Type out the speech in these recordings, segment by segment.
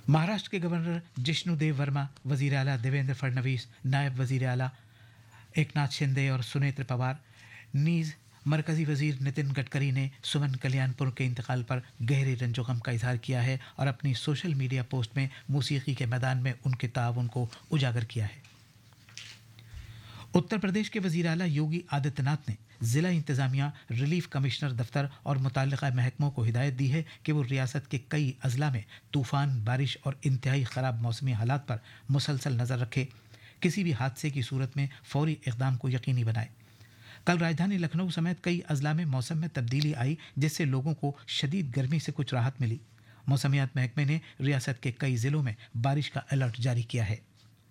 महाराष्ट्र के गवर्नर जिष्णुदेव वर्मा, वजीर आला देवेंद्र फडणवीस, नायब वजीर आला एकनाथ शिंदे और सुनेत्र पवार, नीज मरकजी वजीर नितिन गडकरी ने सुमन कल्याणपुर के इंतकाल पर गहरे रंजो गम का इजहार किया है और अपनी सोशल मीडिया पोस्ट में मौसीकी के मैदान में उनके ताउन को उजागर किया है। उत्तर प्रदेश के वजीर आला योगी आदित्यनाथ ने ज़िला इंतज़ामिया, रिलीफ कमिश्नर दफ्तर और मुतल्लिक़ा महकमों को हिदायत दी है कि वो रियासत के कई अजला में तूफ़ान, बारिश और इंतहाई ख़राब मौसमी हालात पर मुसलसल नज़र रखे, किसी भी हादसे की सूरत में फ़ौरी इक़दाम को यकीनी बनाए। कल राजधानी लखनऊ समेत कई अजला में मौसम में तब्दीली आई, जिससे लोगों को शदीद गर्मी से कुछ राहत मिली। मौसमियात महकमे ने रियासत के कई ज़िलों में बारिश का अलर्ट जारी किया है।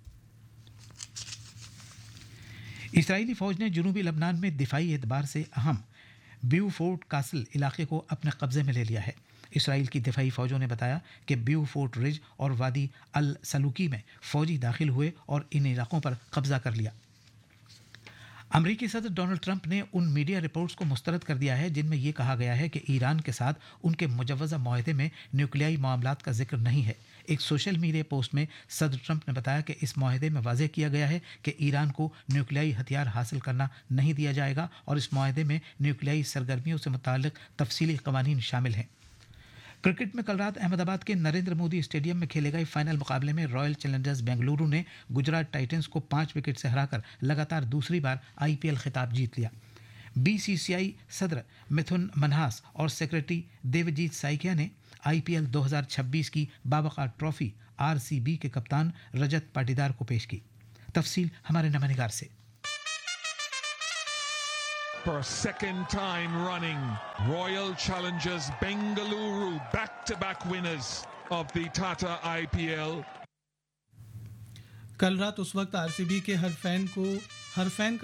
इसराइली फ़ौज ने जनूबी लबनान में दिफाई एतबार से अहम ब्यूफोर्ट कासल इलाके को अपने कब्ज़े में ले लिया है। इसराइल की दिफाई फ़ौजों ने बताया कि ब्यूफोर्ट रिज और वादी अल सलूकी में फ़ौजी दाखिल हुए और इन इलाकों पर कब्ज़ा कर लिया। अमरीकी सदर डोनाल्ड ट्रंप ने उन मीडिया रिपोर्ट्स को मुस्तरद कर दिया है जिनमें यह कहा गया है कि ईरान के साथ उनके मुजव्वज़ा मुआहदे में न्यूक्लियाई मामलात का जिक्र नहीं है। एक सोशल मीडिया पोस्ट में सदर ट्रंप ने बताया कि इस मुआहदे में वाज़ेह किया गया है कि ईरान को न्यूक्लियाई हथियार हासिल करना नहीं दिया जाएगा और इस मुआहदे में न्यूक्लियाई सरगर्मियों से मुताल्लिक़ तफसीली क़वानीन शामिल हैं। क्रिकेट में कल रात अहमदाबाद के नरेंद्र मोदी स्टेडियम में खेले गए फाइनल मुकाबले में रॉयल चैलेंजर्स बेंगलुरु ने गुजरात टाइटंस को 5 विकेट से हराकर लगातार दूसरी बार आईपीएल खिताब जीत लिया। बीसीसीआई सदर मिथुन मनहास और सेक्रेटरी देवजीत साइकिया ने आईपीएल 2026 की बावक़ा ट्रॉफी आरसीबी के कप्तान रजत पाटीदार को पेश की। तफसील हमारे नमनिगार से। For a second time running, Royal Challengers Bengaluru back-to-back winners of the Tata IPL. कल रात उस वक्त आरसीबी के हर फैन